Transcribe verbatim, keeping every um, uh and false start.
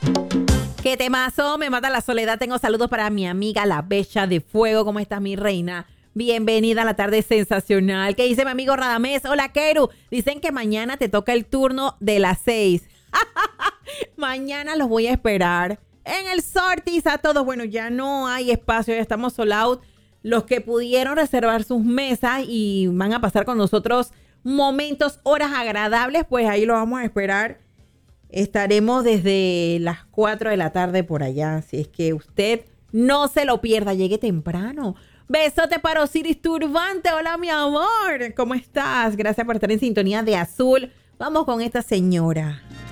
Qué temazo, me mata la soledad. Tengo saludos para mi amiga La Bella de Fuego. ¿Cómo estás, mi reina? Bienvenida a la tarde sensacional. ¿Qué dice mi amigo Radamés? Hola, Keru. Dicen que mañana te toca el turno de las seis. Mañana los voy a esperar en el Sortis a todos. Bueno, ya no hay espacio, ya estamos sold out. Los que pudieron reservar sus mesas y van a pasar con nosotros momentos, horas agradables, pues ahí lo vamos a esperar. Estaremos desde las cuatro de la tarde por allá. Así es que usted no se lo pierda. Llegue temprano. Besote para Osiris Turbante. Hola, mi amor. ¿Cómo estás? Gracias por estar en sintonía de Azul. Vamos con esta señora.